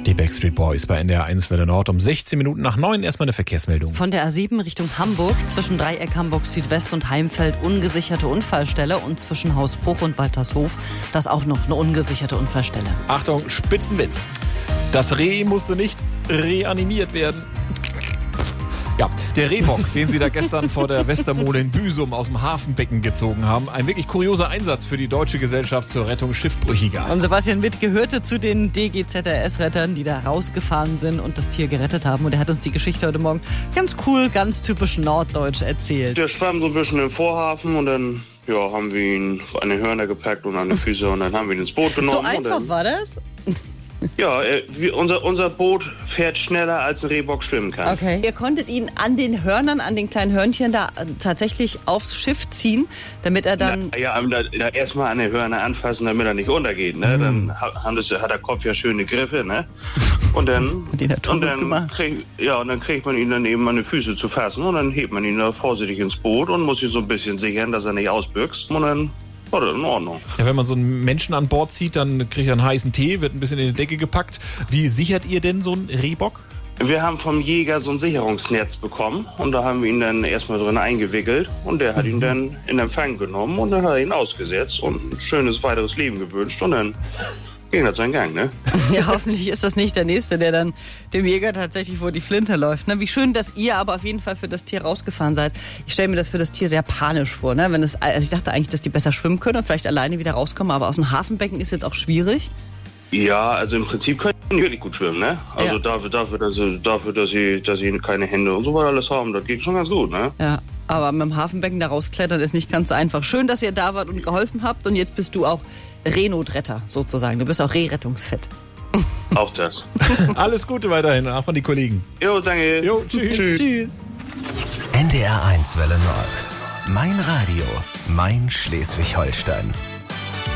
Die Backstreet Boys bei NDR 1 Welle Nord um 16 Minuten nach 9. Erstmal eine Verkehrsmeldung. Von der A7 Richtung Hamburg, zwischen Dreieck Hamburg Südwest und Heimfeld ungesicherte Unfallstelle und zwischen Hausbruch und Waltershof, das auch noch eine ungesicherte Unfallstelle. Achtung, Spitzenwitz. Das Reh musste nicht reanimiert werden. Ja, der Rehbock, den sie da gestern vor der Westermole in Büsum aus dem Hafenbecken gezogen haben. Ein wirklich kurioser Einsatz für die Deutsche Gesellschaft zur Rettung Schiffbrüchiger. Und Sebastian Witt gehörte zu den DGZRS-Rettern, die da rausgefahren sind und das Tier gerettet haben. Und er hat uns die Geschichte heute Morgen ganz cool, ganz typisch norddeutsch erzählt. Der schwamm so ein bisschen im Vorhafen und dann haben wir ihn an den Hörner gepackt und an die Füße und dann haben wir ihn ins Boot genommen. So einfach war das? Ja, unser Boot fährt schneller, als ein Rehbock schwimmen kann. Okay. Ihr konntet ihn an den Hörnern, an den kleinen Hörnchen da tatsächlich aufs Schiff ziehen, damit er dann... Da erstmal an den Hörner anfassen, damit er nicht untergeht. Ne? Dann hat der Kopf ja schöne Griffe. Ne? Und dann, kriegt man ihn dann eben an die Füße zu fassen und dann hebt man ihn da vorsichtig ins Boot und muss ihn so ein bisschen sichern, dass er nicht ausbüchst. Und dann... war das in Ordnung. Ja, wenn man so einen Menschen an Bord zieht, dann kriegt er einen heißen Tee, wird ein bisschen in die Decke gepackt. Wie sichert ihr denn so einen Rehbock? Wir haben vom Jäger so ein Sicherungsnetz bekommen und da haben wir ihn dann erstmal drin eingewickelt und der hat ihn dann in Empfang genommen und dann hat er ihn ausgesetzt und ein schönes weiteres Leben gewünscht und dann ging das seinen Gang, ne? Ja, hoffentlich ist das nicht der Nächste, der dann dem Jäger tatsächlich vor die Flinte läuft. Ne? Wie schön, dass ihr aber auf jeden Fall für das Tier rausgefahren seid. Ich stelle mir das für das Tier sehr panisch vor. Ne? Also ich dachte eigentlich, dass die besser schwimmen können und vielleicht alleine wieder rauskommen, aber aus dem Hafenbecken ist jetzt auch schwierig. Ja, also im Prinzip können die wirklich gut schwimmen, ne? Also ja. dafür, dass sie keine Hände und so weiter alles haben, das geht schon ganz gut, ne? Ja, aber mit dem Hafenbecken da rausklettern ist nicht ganz so einfach. Schön, dass ihr da wart und geholfen habt und jetzt bist du auch Reenotretter sozusagen. Du bist auch Rehrettungsfit. Auch das. Alles Gute weiterhin, auch an die Kollegen. Jo, danke. Jo, tschüss. NDR 1 Welle Nord. Mein Radio, mein Schleswig-Holstein.